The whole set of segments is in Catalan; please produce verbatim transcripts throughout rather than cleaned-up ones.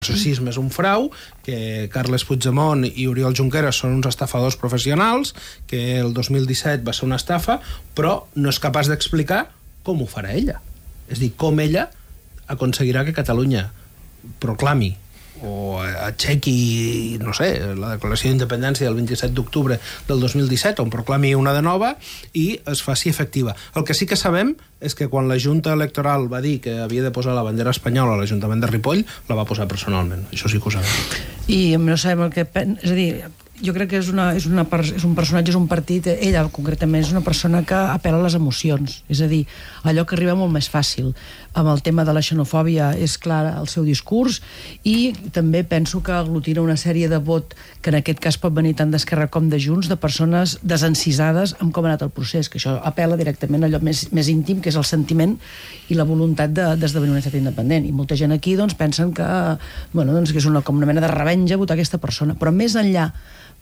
El processisme és un frau, que Carles Puigdemont i Oriol Junqueras són uns estafadors professionals, que el dos mil disset va ser una estafa, però no és capaç d'explicar com ho farà ella. És a dir, com ella aconseguirà que Catalunya proclami o aixequi, no sé, la declaració d'independència del vint-i-set d'octubre del dos mil disset, on proclami una de nova i es faci efectiva. El que sí que sabem és que quan la Junta Electoral va dir que havia de posar la bandera espanyola a l'Ajuntament de Ripoll, la va posar personalment. Això sí que ho sabem. I no sabem el que... És a dir, jo crec que és, una, és, una, és un personatge, és un partit, ella concretament és una persona que apel·la a les emocions, és a dir, allò que arriba molt més fàcil. Amb el tema de la xenofòbia és clar el seu discurs, i també penso que aglutina una sèrie de vot que en aquest cas pot venir tant d'Esquerra com de Junts, de persones desencisades amb com ha anat el procés, que això apel·la directament a allò més, més íntim, que és el sentiment i la voluntat d'esdevenir de, un estat independent. I molta gent aquí doncs, pensen que, bueno, doncs, que és una, com una mena de revenja votar aquesta persona. Però més enllà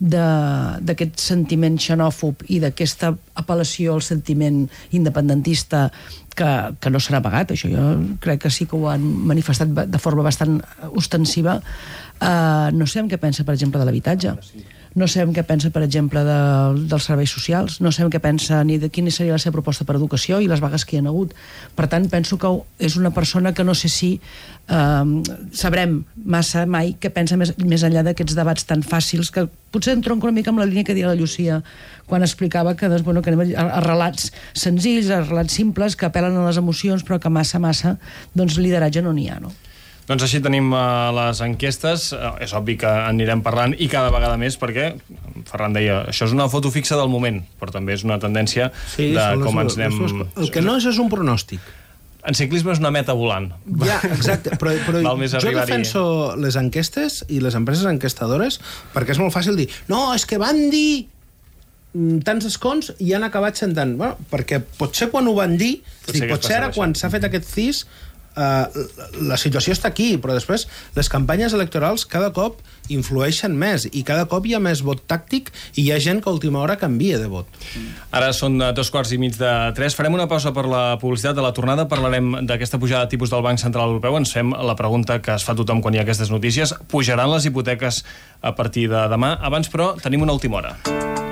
d'aquest sentiment xenòfob i d'aquesta apel·lació al sentiment independentista que, que no serà pagat, això jo crec que sí que ho han manifestat de forma bastant ostensiva. Uh, no sabem què pensa, per exemple, de l'habitatge. No sabem què pensa, per exemple, de, dels serveis socials, no sabem què pensa ni de quina seria la seva proposta per educació i les vagues que hi ha hagut. Per tant, penso que és una persona que no sé si eh, sabrem massa mai què pensa més, més enllà d'aquests debats tan fàcils, que potser entronca una mica amb la línia que deia la Llucia quan explicava que, doncs, bueno, que anem a, a relats senzills, a relats simples, que apel·len a les emocions, però que massa, massa, doncs, lideratge no n'hi ha, no? Doncs així tenim uh, les enquestes. Uh, és obvi que anirem parlant i cada vegada més, perquè Ferran deia, això és una foto fixa del moment, però també és una tendència sí, de com les, ens anem... Les, el que no és és un pronòstic. En ciclisme és una meta volant. Ja, exacte, però, però jo defenso les enquestes i les empreses enquestadores perquè és molt fàcil dir, no, és que van dir tants escons i han acabat sentant. Bueno, perquè potser quan ho van dir, potser, dir, potser ara quan s'ha fet aquest cis, Uh, la situació està aquí, però després les campanyes electorals cada cop influeixen més i cada cop hi ha més vot tàctic i hi ha gent que a última hora canvia de vot. Ara són dos quarts i mig de tres. Farem una pausa per la publicitat. De la tornada parlarem d'aquesta pujada de tipus del Banc Central Europeu. Ens fem la pregunta que es fa tothom quan hi ha aquestes notícies. Pujaran les hipoteques a partir de demà? Abans, però, tenim una última hora.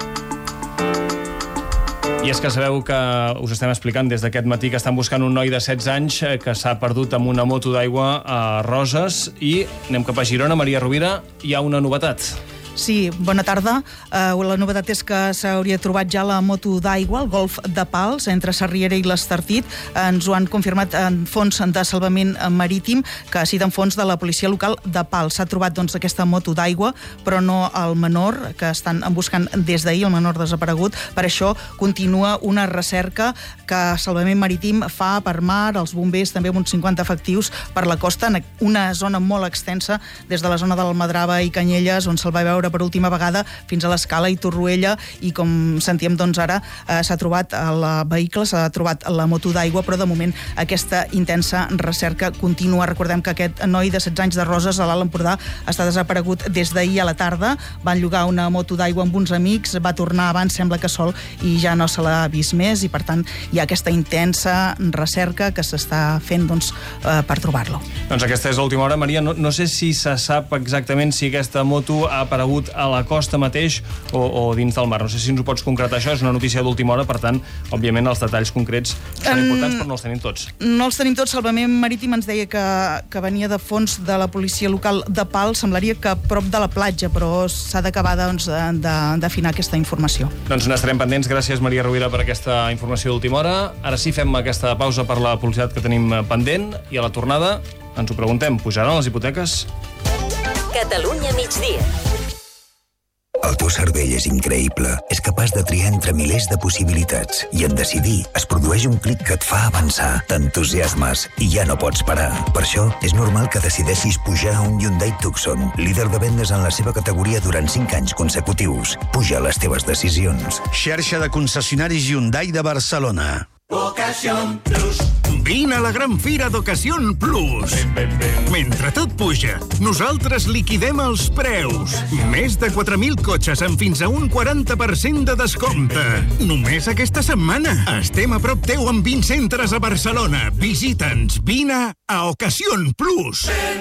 I és que sabeu que us estem explicant des d'aquest matí que estan buscant un noi de setze anys que s'ha perdut amb una moto d'aigua a Roses, i anem cap a Girona. Maria Rovira, hi ha una novetat. Sí, bona tarda. Uh, la novetat és que s'hauria trobat ja la moto d'aigua, el Golf de Pals, entre Sarriera i l'Estartit. Ens ho han confirmat en fons de salvament marítim, que citen fons de la policia local de Pals. S'ha trobat doncs aquesta moto d'aigua, però no el menor, que estan buscant des d'ahir, el menor desaparegut. Per això continua una recerca que Salvament Marítim fa per mar, els bombers també amb uns cinquanta efectius per la costa, en una zona molt extensa, des de la zona de l'Almadrava i Canyelles, on se'l va veure per última vegada, fins a l'Escala i Torroella, i com sentíem doncs ara eh, s'ha trobat el vehicle, s'ha trobat la moto d'aigua, però de moment aquesta intensa recerca continua. Recordem que aquest noi de setze anys de Roses a l'Alt Empordà està desaparegut des d'ahir a la tarda. Van llogar una moto d'aigua amb uns amics, va tornar abans, sembla que sol, i ja no se l'ha vist més, i per tant hi ha aquesta intensa recerca que s'està fent doncs, eh, per trobar-lo. Doncs aquesta és l'última hora. Maria, no, no sé si se sap exactament si aquesta moto ha aparegut a la costa mateix o, o dins del mar. No sé si ens ho pots concretar, això és una notícia d'última hora, per tant, òbviament els detalls concrets són importants, però no els tenim tots. No els tenim tots. Salvament Marítim ens deia que, que venia de fons de la policia local de Pals, semblaria que prop de la platja, però s'ha d'acabar doncs, d'afinar aquesta informació. Doncs n'estarem pendents. Gràcies, Maria Rovira, per aquesta informació d'última hora. Ara sí, fem aquesta pausa per la publicitat que tenim pendent, i a la tornada ens ho preguntem, pujaran les hipoteques? Catalunya migdia. El teu cervell és increïble. És capaç de triar entre milers de possibilitats. I en decidir es produeix un clic que et fa avançar. T'entusiasmes i ja no pots parar. Per això, és normal que decideixis pujar a un Hyundai Tucson, líder de vendes en la seva categoria durant cinc anys consecutius. Puja les teves decisions. Xarxa de concessionaris Hyundai de Barcelona. Ocasión Plus. Vine a la gran fira d'Ocasión Plus. Ben, ben, ben. Mentre tot puja, nosaltres liquidem els preus. Més de quatre mil cotxes amb fins a un quaranta per cent de descompte. Només aquesta setmana. Estem a prop teu amb vint centres a Barcelona. Visita'ns. Vine a Ocasión Plus.